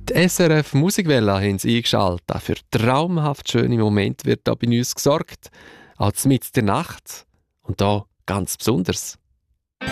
Die SRF Musikwelle haben sie eingeschaltet. Für traumhaft schöne Momente wird da bei uns gesorgt. Auch mitten in der Nacht. Und da ganz besonders.